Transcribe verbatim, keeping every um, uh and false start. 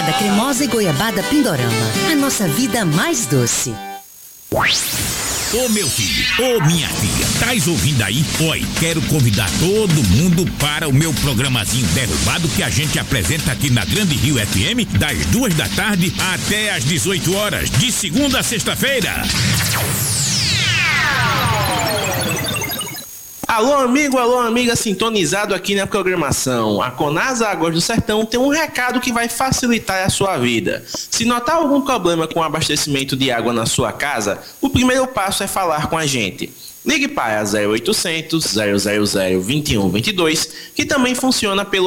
Goiabada cremosa e goiabada pindorama. A nossa vida mais doce. Ô meu filho, ô minha filha, tais ouvindo aí? Oi, quero convidar todo mundo para o meu programazinho Derrubado que a gente apresenta aqui na Grande Rio F M das duas da tarde até às dezoito horas, de segunda a sexta-feira. Alô amigo, alô amiga sintonizado aqui na programação. A Conasa Águas do Sertão tem um recado que vai facilitar a sua vida. Se notar algum problema com o abastecimento de água na sua casa, o primeiro passo é falar com a gente. Ligue para zero oitocentos, zero zero zero, dois um dois dois, que também funciona pelo